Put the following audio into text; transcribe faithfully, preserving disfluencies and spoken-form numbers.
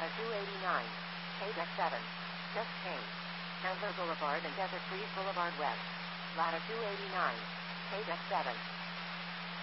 Lada two eighty-nine. K deck seven. Just change. Chandler Boulevard and Desert Breeze Boulevard West. Lada two eighty-nine. K deck seven.